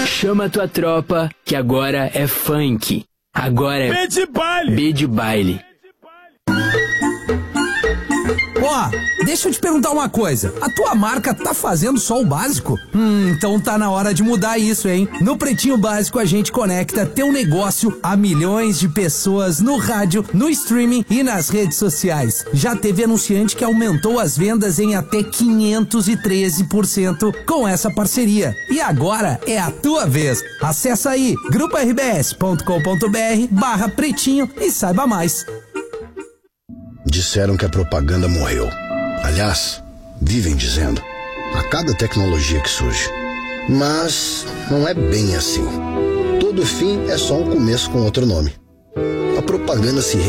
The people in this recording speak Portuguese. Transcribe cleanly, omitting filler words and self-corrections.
Chama tua tropa, que agora é funk. Agora é B de baile. Ó, deixa eu te perguntar uma coisa. A tua marca tá fazendo só o básico? Então tá na hora de mudar isso, hein? No Pretinho Básico a gente conecta teu negócio a milhões de pessoas no rádio, no streaming e nas redes sociais. Já teve anunciante que aumentou as vendas em até 513% com essa parceria. E agora é a tua vez. Acesse aí gruporbs.com.br/pretinho e saiba mais. Disseram que a propaganda morreu. Aliás, vivem dizendo, a cada tecnologia que surge. Mas não é bem assim. Todo fim é só um começo com outro nome. A propaganda se